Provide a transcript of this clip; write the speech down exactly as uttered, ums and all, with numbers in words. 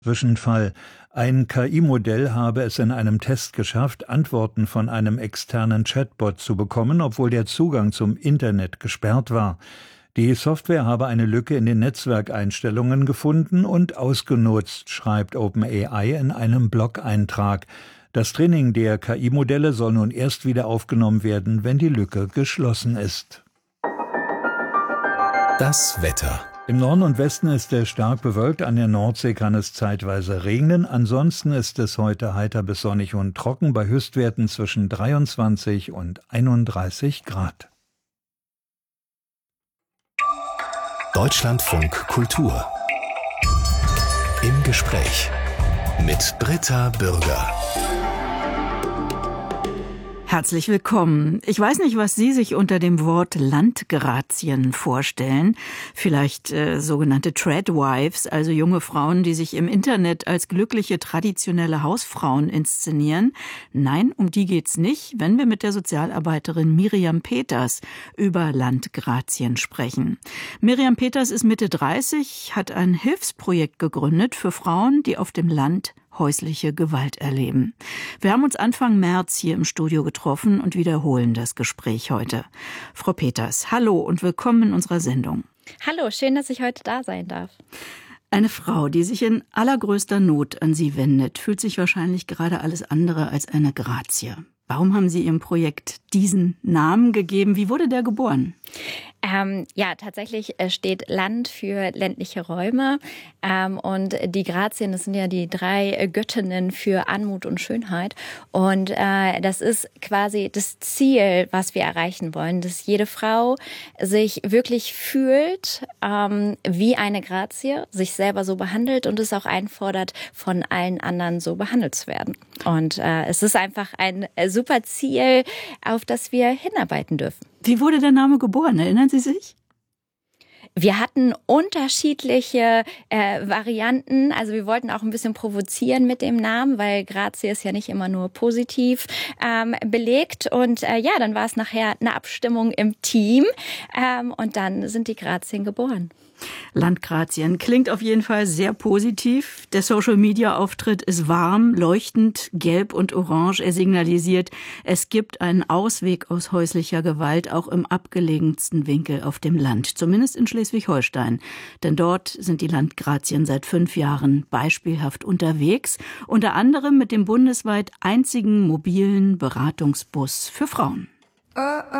Zwischenfall. Ein K I-Modell habe es in einem Test geschafft, Antworten von einem externen Chatbot zu bekommen, obwohl der Zugang zum Internet gesperrt war. Die Software habe eine Lücke in den Netzwerkeinstellungen gefunden und ausgenutzt, schreibt OpenAI in einem Blog-Eintrag. Das Training der K I-Modelle soll nun erst wieder aufgenommen werden, wenn die Lücke geschlossen ist. Das Wetter. Im Norden und Westen ist es stark bewölkt, an der Nordsee kann es zeitweise regnen. Ansonsten ist es heute heiter bis sonnig und trocken, bei Höchstwerten zwischen dreiundzwanzig und einunddreißig Grad. Deutschlandfunk Kultur. Im Gespräch mit Britta Bürger. Herzlich willkommen. Ich weiß nicht, was Sie sich unter dem Wort Landgrazien vorstellen. Vielleicht äh, sogenannte Tradwives, also junge Frauen, die sich im Internet als glückliche, traditionelle Hausfrauen inszenieren. Nein, um die geht's nicht, wenn wir mit der Sozialarbeiterin Miriam Peters über Landgrazien sprechen. Miriam Peters ist Mitte dreißig, hat ein Hilfsprojekt gegründet für Frauen, die auf dem Land häusliche Gewalt erleben. Wir haben uns Anfang März hier im Studio getroffen und wiederholen das Gespräch heute. Frau Peters, hallo und willkommen in unserer Sendung. Hallo, schön, dass ich heute da sein darf. Eine Frau, die sich in allergrößter Not an Sie wendet, fühlt sich wahrscheinlich gerade alles andere als eine Grazie. Warum haben Sie Ihrem Projekt diesen Namen gegeben? Wie wurde der geboren? Ähm, ja, tatsächlich steht Land für ländliche Räume ähm, und die Grazien, das sind ja die drei Göttinnen für Anmut und Schönheit und äh, das ist quasi das Ziel, was wir erreichen wollen, dass jede Frau sich wirklich fühlt ähm, wie eine Grazie, sich selber so behandelt und es auch einfordert, von allen anderen so behandelt zu werden. Und äh, es ist einfach ein super Ziel, auf das wir hinarbeiten dürfen. Wie wurde der Name geboren? Erinnern Sie sich? Wir hatten unterschiedliche äh, Varianten. Also wir wollten auch ein bisschen provozieren mit dem Namen, weil Grazie ist ja nicht immer nur positiv ähm, belegt. Und äh, ja, dann war es nachher eine Abstimmung im Team ähm, und dann sind die Grazien geboren. Landgrazien klingt auf jeden Fall sehr positiv. Der Social-Media-Auftritt ist warm, leuchtend, gelb und orange. Er signalisiert, es gibt einen Ausweg aus häuslicher Gewalt, auch im abgelegensten Winkel auf dem Land, zumindest in Schleswig-Holstein. Denn dort sind die Landgrazien seit fünf Jahren beispielhaft unterwegs, unter anderem mit dem bundesweit einzigen mobilen Beratungsbus für Frauen.